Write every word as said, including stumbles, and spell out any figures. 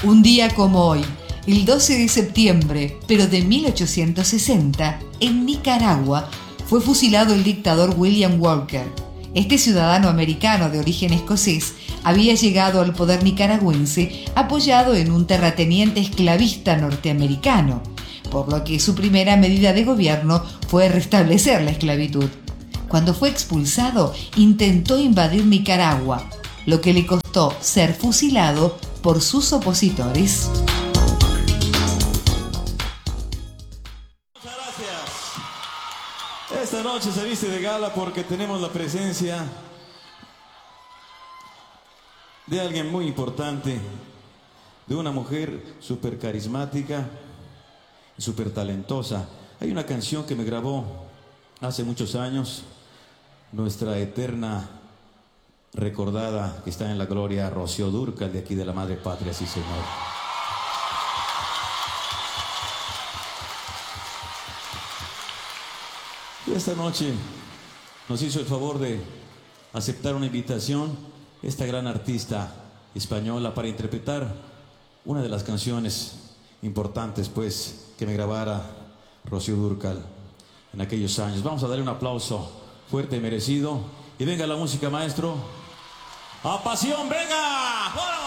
Un día como hoy, el doce de septiembre, pero de mil ochocientos sesenta, en Nicaragua, fue fusilado el dictador William Walker. Este ciudadano americano de origen escocés había llegado al poder nicaragüense apoyado en un terrateniente esclavista norteamericano, por lo que su primera medida de gobierno fue restablecer la esclavitud. Cuando fue expulsado, intentó invadir Nicaragua, lo que le costó ser fusilado por sus opositores. Muchas gracias. Esta noche se viste de gala porque tenemos la presencia de alguien muy importante, de una mujer súper carismática y súper talentosa. Hay una canción que me grabó hace muchos años, nuestra eterna recordada, que está en la gloria, Rocío Dúrcal, de aquí de la Madre Patria, sí señor. Y esta noche nos hizo el favor de aceptar una invitación esta gran artista española para interpretar una de las canciones importantes, pues, que me grabara Rocío Dúrcal en aquellos años. Vamos a darle un aplauso fuerte y merecido. Y venga la música, maestro. ¡A pasión, venga! ¡Hola!